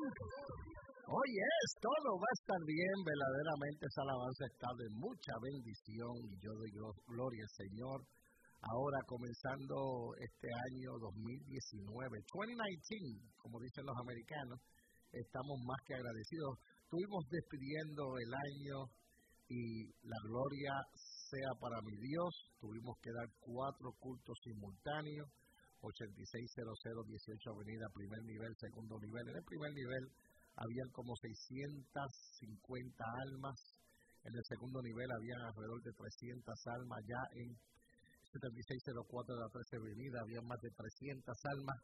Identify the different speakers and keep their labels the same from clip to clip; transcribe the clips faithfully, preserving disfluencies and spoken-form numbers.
Speaker 1: Oye, es, todo va a estar bien, verdaderamente esa alabanza está de mucha bendición y yo doy gloria al Señor. Ahora comenzando este año dos mil diecinueve, veinte diecinueve, como dicen los americanos, estamos más que agradecidos. Estuvimos despidiendo el año y la gloria sea para mi Dios. Tuvimos que dar cuatro cultos simultáneos, ochenta y seis cero cero dieciocho Avenida, primer nivel, segundo nivel. En el primer nivel habían como seiscientas cincuenta almas, en el segundo nivel habían alrededor de trescientas almas, ya en setenta y seis cero cuatro de la trece Avenida había más de trescientas almas,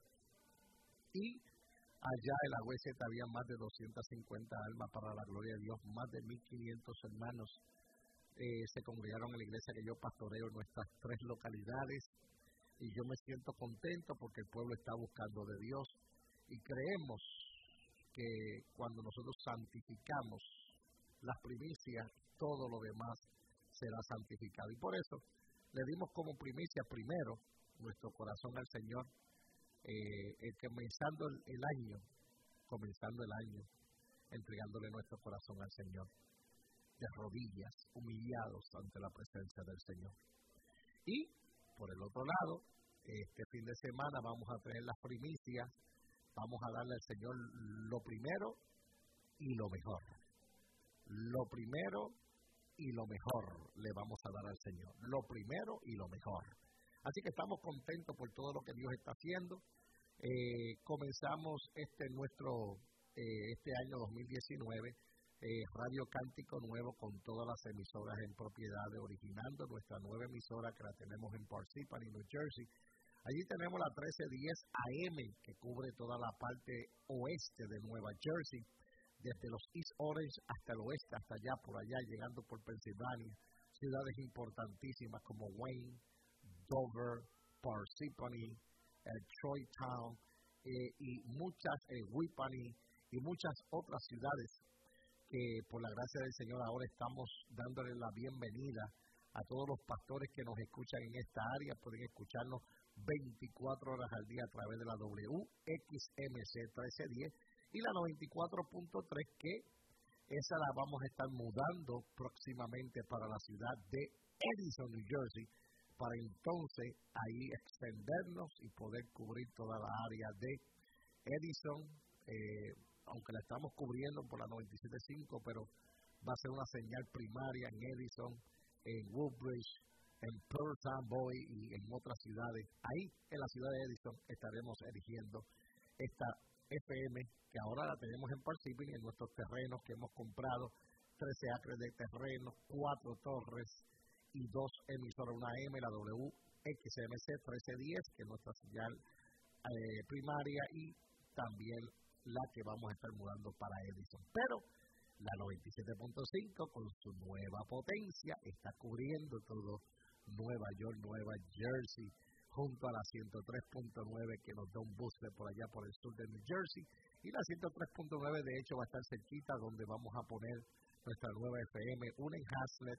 Speaker 1: y allá en la U S había más de doscientas cincuenta almas para la gloria de Dios. Más de mil quinientos hermanos eh, se congregaron en la iglesia que yo pastoreo en nuestras tres localidades, y yo me siento contento porque el pueblo está buscando de Dios, y creemos que cuando nosotros santificamos las primicias, todo lo demás será santificado. Y por eso le dimos como primicia primero nuestro corazón al Señor, eh, el que comenzando el, el año, comenzando el año, entregándole nuestro corazón al Señor, de rodillas, humillados ante la presencia del Señor. Y por el otro lado, este fin de semana vamos a tener las primicias. Vamos a darle al Señor lo primero y lo mejor. Lo primero y lo mejor le vamos a dar al Señor. Lo primero y lo mejor. Así que estamos contentos por todo lo que Dios está haciendo. Eh, comenzamos este nuestro eh, este año dos mil diecinueve, eh, Radio Cántico Nuevo, con todas las emisoras en propiedad, originando nuestra nueva emisora que la tenemos en Parsippany, New Jersey. Allí tenemos la trece diez A M, que cubre toda la parte oeste de Nueva Jersey, desde los East Orange hasta el oeste, hasta allá, por allá, llegando por Pensilvania, ciudades importantísimas como Wayne, Dover, Parsippany, eh, Troy Town, eh, y muchas, eh, Whippany, y muchas otras ciudades que por la gracia del Señor ahora estamos dándole la bienvenida a todos los pastores que nos escuchan en esta área. Pueden escucharnos veinticuatro horas al día a través de la W X M C trece diez y la noventa y cuatro punto tres, que esa la vamos a estar mudando próximamente para la ciudad de Edison, New Jersey, para entonces ahí extendernos y poder cubrir toda la área de Edison, eh, aunque la estamos cubriendo por la noventa y siete punto cinco, pero va a ser una señal primaria en Edison, en Woodbridge, en Perth Amboy y en otras ciudades. Ahí, en la ciudad de Edison, estaremos erigiendo esta F M, que ahora la tenemos en Parsippany, en nuestros terrenos que hemos comprado, trece acres de terreno, cuatro torres y dos emisoras, una A M, la W X M C trece diez, que es nuestra señal eh, primaria, y también la que vamos a estar mudando para Edison. Pero la noventa y siete punto cinco, con su nueva potencia, está cubriendo todo Nueva York, Nueva Jersey, junto a la ciento tres punto nueve, que nos da un boost por allá por el sur de New Jersey, y la ciento tres punto nueve de hecho va a estar cerquita donde vamos a poner nuestra nueva F M, una en Hazlet